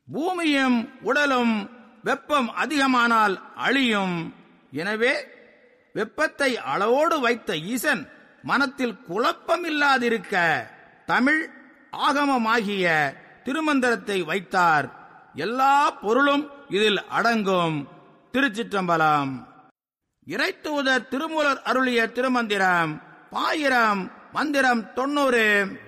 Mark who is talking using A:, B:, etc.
A: பூமியும் உடலும் வெப்பம் அதிகமானால் அழியும். எனவே வெப்பத்தை அளவோடு வைத்த ஈசன் மனத்தில் குழப்பமில்லாதிருக்க தமிழ் ஆகமமாகிய திருமந்திரத்தை வைத்தார். எல்லா பொருளும் இதில் அடங்கும். திருச்சிற்றம்பலம். இறைத்தூதர் திருமூலர் அருளிய திருமந்திரம் 1000 மந்திரம் 90.